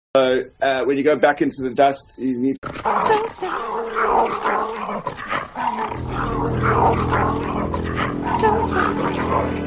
when you go back into the dust, you need. Don't say. Don't say. Don't say.